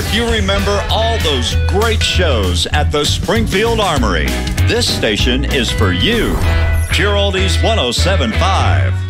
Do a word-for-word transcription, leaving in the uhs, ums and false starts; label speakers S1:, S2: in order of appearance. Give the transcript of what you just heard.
S1: You remember all those great shows at the Springfield Armory. This station is for you. Pure Oldies one oh seven point five.